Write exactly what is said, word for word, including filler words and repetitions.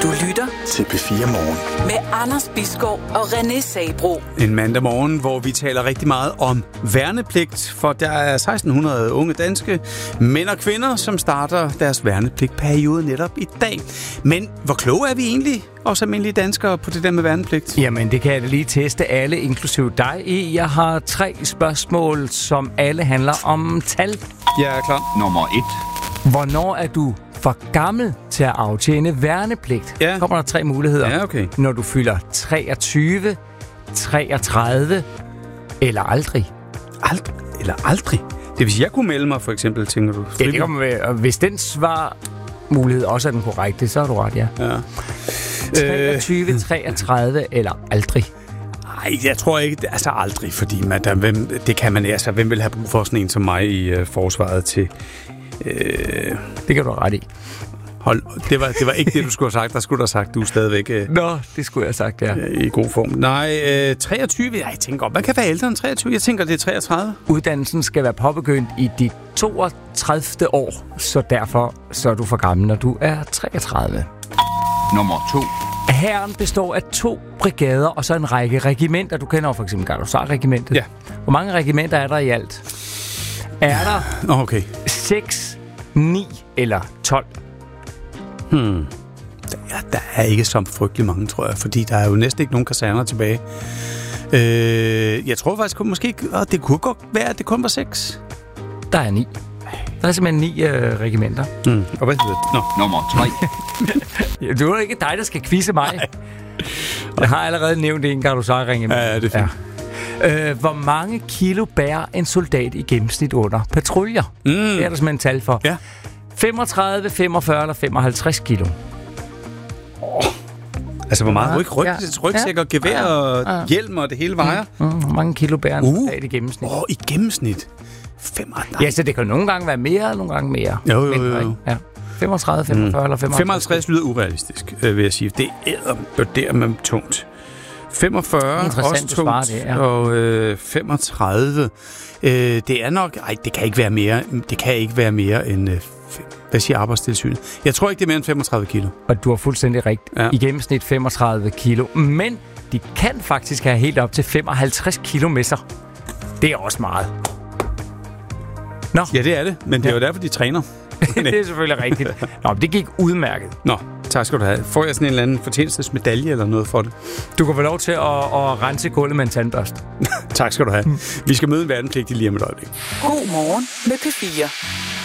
Du lytter til P fire Morgen med Anders Bisgaard og René Sabro. En mandag morgen, hvor vi taler rigtig meget om værnepligt, for der er seksten hundrede unge danske mænd og kvinder, som starter deres værnepligtperiode netop i dag. Men hvor kloge er vi egentlig, os almindelige danskere, på det der med værnepligt? Jamen, det kan jeg da lige teste alle, inklusive dig, i. Jeg har tre spørgsmål, som alle handler om tal. Jeg er klar. nummer et. Hvornår er du for gammel til at aftjene værnepligt? Ja. Kommer der tre muligheder. Ja, okay. Når du fylder treogtyve, treogtredive eller aldrig. Ald- eller aldrig? Det vil sige, jeg kunne melde mig, for eksempel, tænker du? Ja, det kommer med, og hvis den svar mulighed også er den korrekte, så er du ret, ja. Ja. treogtyve, treogtredive eller aldrig. Nej, jeg tror ikke, altså aldrig, fordi man, der, hvem, det kan man, altså, hvem vil have brug for sådan en som mig i øh, forsvaret til... Øh, det kan du have ret i. Hold, det var, det var ikke det, du skulle have sagt. Der skulle du have sagt, du er stadigvæk øh, Nå, det skulle jeg have sagt, ja. i god form. Nej, øh, treogtyve, jeg tænker godt, man kan være ældre end treogtyve. Jeg tænker, det er treogtredive. Uddannelsen skal være påbegyndt i dit toogtredivte år, så derfor så er du for gammel, når du er treogtredive. nummer to. Hæren består af to brigader og så en række regimenter. Du kender jo for eksempel Gardehusarregimentet. Ja. Hvor mange regimenter er der i alt? Er der oh, okay. seks, ni eller tolv? Hmm. Der, ja, der er ikke så frygtelig mange, tror jeg, fordi der er jo næsten ikke nogen kaserner tilbage. Øh, jeg tror faktisk, måske, at det kunne godt være, at det kun var seks. Der er ni. Der er simpelthen ni øh, regimenter. Hmm. Og hvad hedder det? Nå. nummer tre. Ja, det er ikke dig, der skal quizze mig. Nej. Jeg har allerede nævnt en Gardehusarregiment. Ja, ja, det er fint. Ja. Øh, hvor mange kilo bærer en soldat i gennemsnit under patruljer? Mm. Det er der simpelthen tal for. Ja. femogtredive, femogfyrre eller femoghalvtreds kilo? Oh. Altså, hvor meget ryg, ryg, ja. rygsæk og gevær og ja. hjelm og det hele vejer? Mm. Mm. Hvor mange kilo bærer en uh. soldat i gennemsnit? Åh, oh, i gennemsnit? femoghalvtreds. Ja, så det kan nogle gange være mere, og nogle gange mere. Jo, jo, jo. jo. Ja. femogtredive, femogfyrre mm. eller femoghalvtreds. femoghalvtreds lyder urealistisk, vil jeg sige. Det er der med tungt. femogfyrre også tungt, det, ja. Og øh, femogtredive. Øh, det er nok... Ej, det kan ikke være mere, det kan ikke være mere end... Øh, hvad siger Arbejdstilsynet? Jeg tror ikke, det er mere end femogtredive kilo. Og du har fuldstændig rigtigt. Ja. I gennemsnit femogtredive kilo. Men de kan faktisk have helt op til femoghalvtreds kilo med sig. Det er også meget. Nå. Ja, det er det. Men det er ja. jo derfor, de træner. Det er selvfølgelig rigtigt. Nå, det gik udmærket. Nå, tak skal du have. Får jeg sådan en eller anden fortjenestesmedalje eller noget for det? Du kan få lov til at, at rense gulvet med en tandbørste. Tak skal du have. Vi skal møde en værnepligtig lige om et øjeblik. God morgen med P fire.